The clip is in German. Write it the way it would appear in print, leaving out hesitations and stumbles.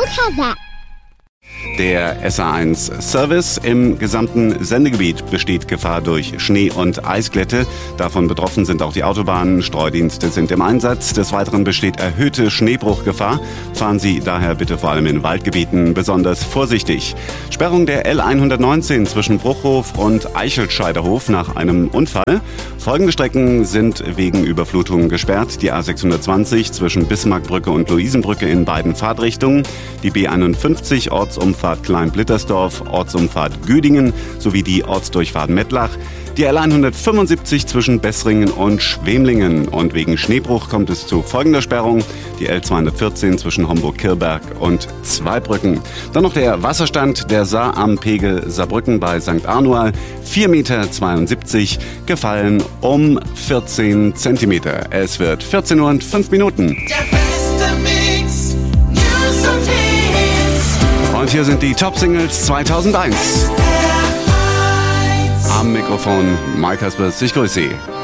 told her that. Der SA1-Service im gesamten Sendegebiet besteht Gefahr durch Schnee- und Eisglätte. Davon betroffen sind auch die Autobahnen. Streudienste sind im Einsatz. Des Weiteren besteht erhöhte Schneebruchgefahr. Fahren Sie daher bitte vor allem in Waldgebieten besonders vorsichtig. Sperrung der L119 zwischen Bruchhof und Eichelscheiderhof nach einem Unfall. Folgende Strecken sind wegen Überflutungen gesperrt. Die A620 zwischen Bismarckbrücke und Luisenbrücke in beiden Fahrtrichtungen. Die B51 Ortsumfahrt Klein-Blittersdorf, Ortsumfahrt Güdingen sowie die Ortsdurchfahrt Mettlach. Die L175 zwischen Bessringen und Schwemlingen. Und wegen Schneebruch kommt es zu folgender Sperrung. Die L214 zwischen Homburg-Kirberg und Zweibrücken. Dann noch der Wasserstand der Saar am Pegel Saarbrücken bei St. Arnoal. 4,72 Meter, gefallen um 14 Zentimeter. Es wird 14 Uhr und 5 Minuten. Der beste Mix, News und Hits. Und hier sind die Top-Singles 2001. Am Mikrofon Mike Haspers, ich grüße Sie.